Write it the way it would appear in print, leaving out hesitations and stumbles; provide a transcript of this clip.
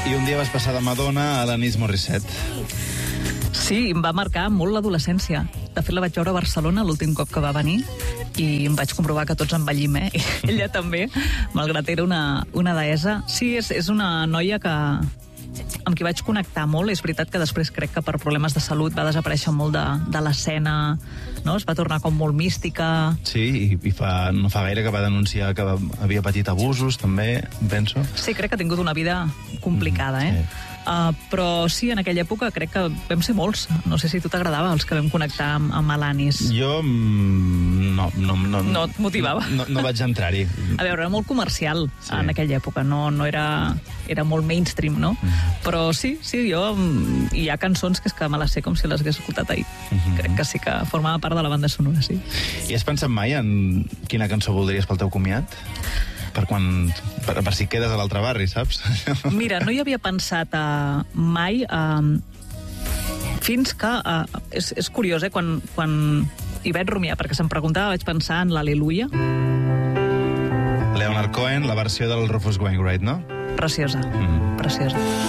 I un dia vas passar de Madonna a l'Alanis Morissette. Sí, em va marcar molt l'adolescència. De fet, la vaig veure a Barcelona l'últim cop que va venir i em vaig comprovar que tots envellim, I ella també, malgrat era una deessa. Sí, és una noia amb qui vaig connectar molt. És veritat que després crec que per problemes de salut va desaparèixer molt de l'escena, no? Es va tornar com molt mística. Sí, i no fa gaire que va denunciar que havia patit abusos, també, penso. Sí, crec que ha tingut una vida complicada, Sí. Però sí, en aquella època crec que vam ser molts. No sé si a tu t'agradava els que vam connectar amb Alanis. Jo no et motivava? No vaig entrar-hi. A veure, era molt comercial en aquella època, no era molt mainstream, no? Però sí, jo hi ha cançons que és que me les sé com si les hagués escoltat ahir. Crec que sí que formava part de la banda sonora, sí. I has pensat mai en quina cançó voldries pel teu comiat? Per si quedes a l'altre barri, saps? Mira, no hi havia pensat mai, fins que... És curiós, quan hi vaig rumiar, perquè se'm preguntava, vaig pensar en l'Al·leluia. Leonard Cohen, la versió del Rufus Wainwright, no? Preciosa, preciosa.